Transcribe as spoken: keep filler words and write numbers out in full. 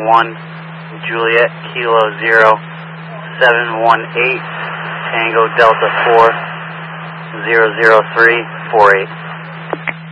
one, Juliet, Kilo zero, seven one eight, Tango Delta four, zero zero three four eight.